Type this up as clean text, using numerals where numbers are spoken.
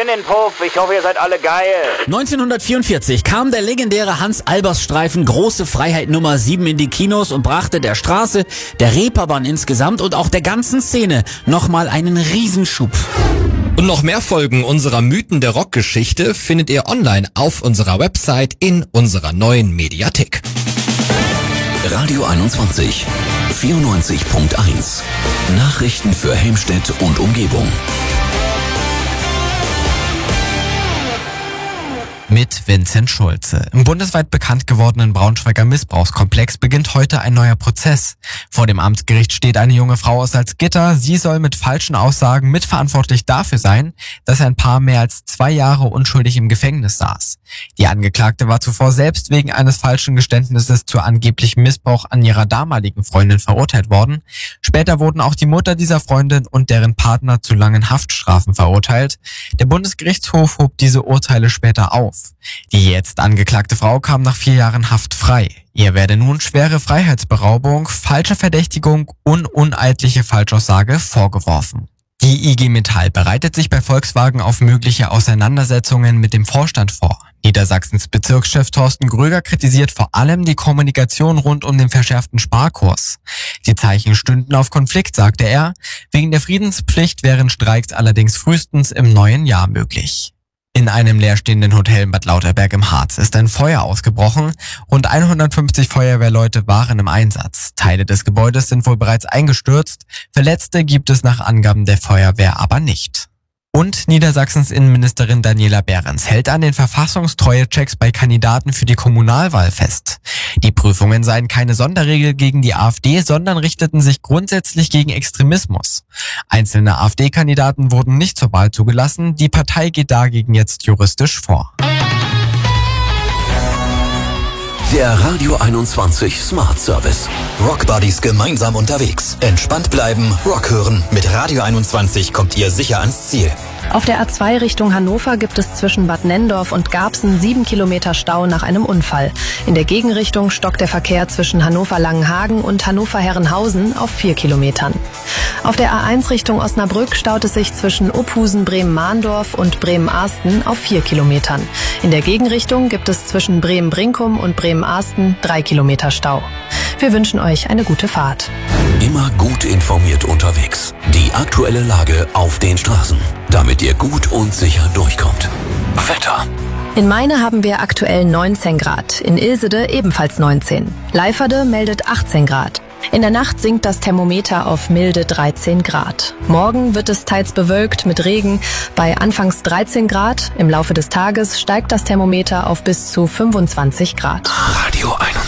Moin in Puff, ich hoffe, ihr seid alle geil. 1944 kam der legendäre Hans-Albers-Streifen Große Freiheit Nummer 7 in die Kinos und brachte der Straße, der Reeperbahn insgesamt und auch der ganzen Szene nochmal einen Riesenschub. Und noch mehr Folgen unserer Mythen der Rockgeschichte findet ihr online auf unserer Website in unserer neuen Mediathek. Radio 21, 94.1. Nachrichten für Helmstedt und Umgebung. Mit Vincent Schulze. Im bundesweit bekannt gewordenen Braunschweiger Missbrauchskomplex beginnt heute ein neuer Prozess. Vor dem Amtsgericht steht eine junge Frau aus Salzgitter. Sie soll mit falschen Aussagen mitverantwortlich dafür sein, dass ein Paar mehr als 2 Jahre unschuldig im Gefängnis saß. Die Angeklagte war zuvor selbst wegen eines falschen Geständnisses zu angeblichem Missbrauch an ihrer damaligen Freundin verurteilt worden. Später wurden auch die Mutter dieser Freundin und deren Partner zu langen Haftstrafen verurteilt. Der Bundesgerichtshof hob diese Urteile später auf. Die jetzt angeklagte Frau kam nach 4 Jahren Haft frei. Ihr werde nun schwere Freiheitsberaubung, falsche Verdächtigung und uneidliche Falschaussage vorgeworfen. Die IG Metall bereitet sich bei Volkswagen auf mögliche Auseinandersetzungen mit dem Vorstand vor. Niedersachsens Bezirkschef Thorsten Gröger kritisiert vor allem die Kommunikation rund um den verschärften Sparkurs. Die Zeichen stünden auf Konflikt, sagte er. Wegen der Friedenspflicht wären Streiks allerdings frühestens im neuen Jahr möglich. In einem leerstehenden Hotel in Bad Lauterberg im Harz ist ein Feuer ausgebrochen. Rund 150 Feuerwehrleute waren im Einsatz. Teile des Gebäudes sind wohl bereits eingestürzt. Verletzte gibt es nach Angaben der Feuerwehr aber nicht. Und Niedersachsens Innenministerin Daniela Behrens hält an den Verfassungstreue-Checks bei Kandidaten für die Kommunalwahl fest. Die Prüfungen seien keine Sonderregel gegen die AfD, sondern richteten sich grundsätzlich gegen Extremismus. Einzelne AfD-Kandidaten wurden nicht zur Wahl zugelassen. Die Partei geht dagegen jetzt juristisch vor. Der Radio 21 Smart Service. Rock Buddies gemeinsam unterwegs. Entspannt bleiben, Rock hören. Mit Radio 21 kommt ihr sicher ans Ziel. Auf der A2 Richtung Hannover gibt es zwischen Bad Nenndorf und Garbsen 7 Kilometer Stau nach einem Unfall. In der Gegenrichtung stockt der Verkehr zwischen Hannover-Langenhagen und Hannover-Herrenhausen auf 4 Kilometern. Auf der A1 Richtung Osnabrück staut es sich zwischen Uphusen, Bremen-Mahndorf und Bremen-Arsten auf 4 Kilometern. In der Gegenrichtung gibt es zwischen Bremen-Brinkum und Bremen-Arsten 3 Kilometer Stau. Wir wünschen euch eine gute Fahrt. Immer gut informiert unterwegs. Die aktuelle Lage auf den Straßen, damit ihr gut und sicher durchkommt. Wetter. In Meine haben wir aktuell 19 Grad, in Ilsede ebenfalls 19. Leiferde meldet 18 Grad. In der Nacht sinkt das Thermometer auf milde 13 Grad. Morgen wird es teils bewölkt mit Regen bei anfangs 13 Grad. Im Laufe des Tages steigt das Thermometer auf bis zu 25 Grad. Radio 21.